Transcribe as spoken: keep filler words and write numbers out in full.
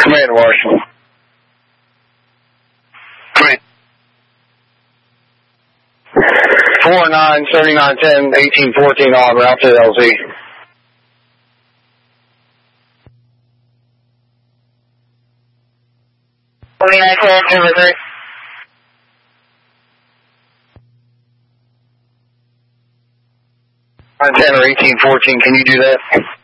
Command, Marshall. Command. four nine, thirty-nine ten, eighteen fourteen Auburn, out to the L Z. twenty-nine ten, delivery. nine ten or eighteen fourteen, can you do that?